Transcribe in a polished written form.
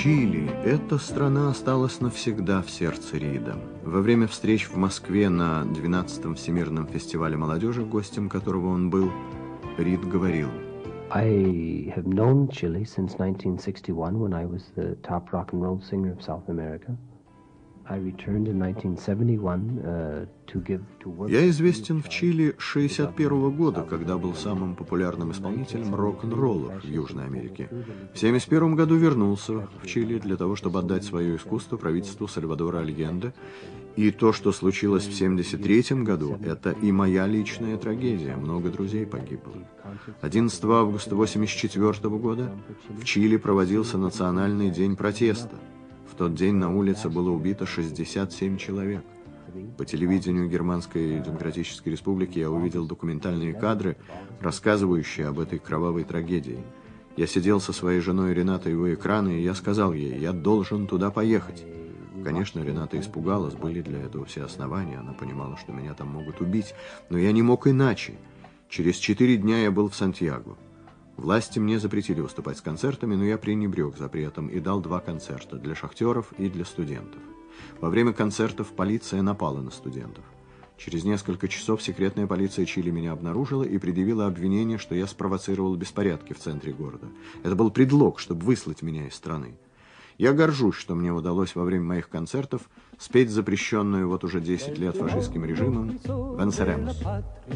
Чили – эта страна осталась навсегда в сердце Рида. Во время встреч в Москве на 12-м Всемирном фестивале молодежи, гостем которого он был, Рид говорил: I have known Chile since 1961, when I was the top rock and roll singer of South America. I returned in 1971 to work. Я известен в Чили с 1961 года, когда был самым популярным исполнителем рок-н-ролла в Южной Америке. В 1971 году вернулся в Чили для того, чтобы отдать свое искусство правительству Сальвадора Альенде. И то, что случилось в 1973 году, это и моя личная трагедия. Много друзей погибло. 11 августа 1984 года в Чили проводился Национальный день протеста. В тот день на улице было убито 67 человек. По телевидению Германской Демократической Республики я увидел документальные кадры, рассказывающие об этой кровавой трагедии. Я сидел со своей женой Ренатой у экрана, и я сказал ей: я должен туда поехать. Конечно, Рената испугалась, были для этого все основания, она понимала, что меня там могут убить, но я не мог иначе. Через 4 дня я был в Сантьяго. Власти мне запретили выступать с концертами, но я пренебрег запретом и дал 2 концерта для шахтеров и для студентов. Во время концертов полиция напала на студентов. Через несколько часов секретная полиция Чили меня обнаружила и предъявила обвинение, что я спровоцировал беспорядки в центре города. Это был предлог, чтобы выслать меня из страны. Я горжусь, что мне удалось во время моих концертов спеть запрещенную вот уже 10 лет фашистским режимом «Венсеремос».